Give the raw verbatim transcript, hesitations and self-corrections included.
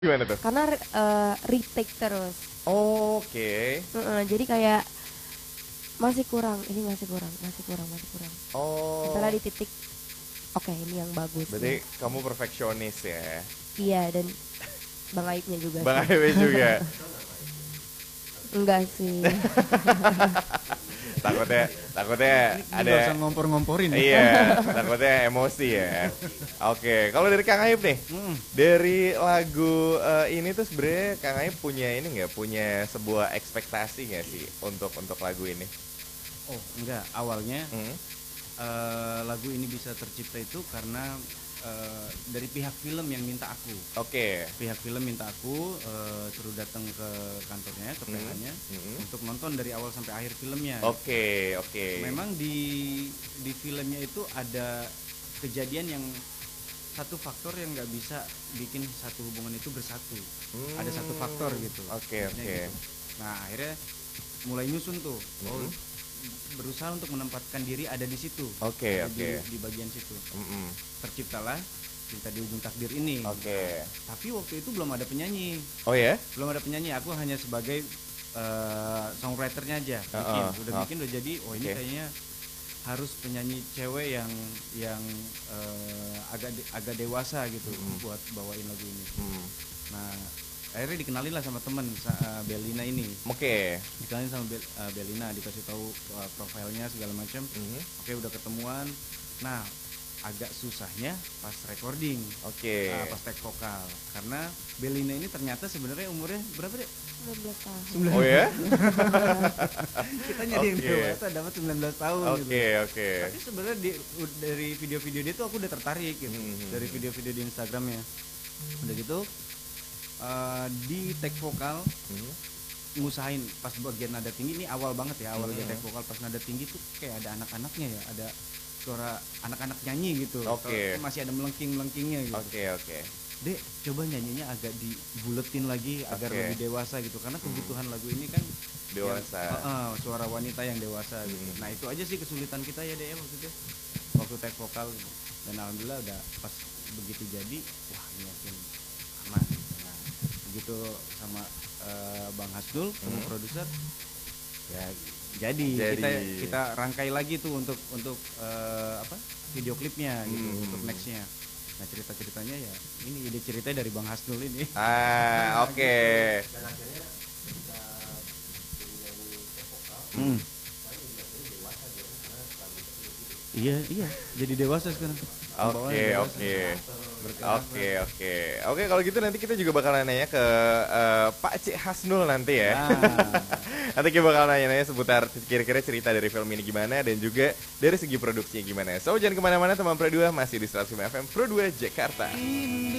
Gimana tuh? Karena uh, retake terus. Oke. Okay. Uh-uh, jadi kayak masih kurang, ini masih kurang, masih kurang, masih kurang. Oh. Setelah di titik, oke okay, ini yang bagus. Berarti ya. kamu perfeksionis ya? Iya, dan Bang Aibnya juga. Bang Aibnya juga. Enggak sih. takutnya takutnya ini ada usah ngompor-ngomporin. Iya, takutnya emosi ya. Oke, kalau dari Kang Aib nih, hmm. dari lagu uh, ini tuh sebenarnya Kang Aib punya ini nggak, punya sebuah ekspektasi nggak sih untuk untuk lagu ini? Oh enggak, awalnya hmm. uh, lagu ini bisa tercipta itu karena Uh, dari pihak film yang minta aku. Oke. Okay. Pihak film minta aku uh, suruh datang ke kantornya, ke P H-nya, mm-hmm. untuk nonton dari awal sampai akhir filmnya. Oke, okay, oke. Okay. Memang di di filmnya itu ada kejadian yang satu faktor yang nggak bisa bikin satu hubungan itu bersatu. Hmm. Ada satu faktor gitu. Oke, okay, oke. Okay. Gitu. Nah akhirnya mulai nyusun tuh. Mm-hmm. Oh, berusaha untuk menempatkan diri ada di situ. Oke, okay, oke. Okay. Di, di bagian situ. Mm-hmm. Terciptalah Cinta di Ujung Takdir ini. Oke. Okay. Tapi waktu itu belum ada penyanyi. Oh ya? Belum ada penyanyi. Aku hanya sebagai uh, songwriternya aja. Bikin, uh-uh. udah bikin, uh. udah jadi. Oh ini okay. kayaknya harus penyanyi cewek yang yang uh, agak de- agak dewasa gitu mm. buat bawain lagu ini. Mm. Nah akhirnya dikenalin lah sama temen uh, Belina ini. Oke. Okay. Dikenalin sama Bel, uh, Belina, dikasih tahu uh, profilnya segala macam. Mm-hmm. Oke okay, udah ketemuan. Nah agak susahnya pas recording. Oke. Okay. Uh, pas take vokal. Karena Belina ini ternyata sebenarnya umurnya berapa deh? sembilan belas tahun. Oh ya? Kita nyari okay. yang dewasa dapat sembilan belas tahun. Oke, okay, gitu. oke. Okay. Tapi sebenarnya dari video-video dia tuh aku udah tertarik gitu. Mm-hmm. Dari video-video di Instagramnya. Udah gitu Uh, di take vokal hmm. ngusahain pas bagian nada tinggi ini awal banget ya awal bagian hmm. take vokal pas nada tinggi tuh kayak ada anak-anaknya ya, ada suara anak-anak nyanyi gitu. Oke. Okay. Masih ada melengking-melengkingnya gitu. Oke, okay, oke. Okay. Dek, coba nyanyinya agak dibuletin lagi okay. agar lebih dewasa gitu karena kebutuhan hmm. lagu ini kan dewasa. Yang, uh, uh, suara wanita yang dewasa gitu. Hmm. Nah, itu aja sih kesulitan kita ya, Dek, maksudnya. Waktu take vokal dan alhamdulillah udah pas begitu jadi, wah ini yakin aman. Gitu sama uh, Bang Hasnul sama hmm. produser ya jadi, jadi kita kita rangkai lagi tuh untuk untuk uh, apa video klipnya gitu hmm. untuk nextnya. Nah cerita ceritanya ya ini ide ceritanya dari Bang Hasnul ini. Ah oke. Okay. Dan akhirnya kita menyanyi vokal. Hmm. Iya iya jadi dewasa sekarang. Oke oke oke oke oke kalau gitu nanti kita juga bakalan nanya ke uh, Pak Cik Hasnul nanti ya. Nah. Nanti kita bakal nanya-nanya seputar kira-kira cerita dari film ini gimana dan juga dari segi produksinya gimana. So jangan kemana-mana teman Pro dua, masih di seratus lima F M Pro dua Jakarta.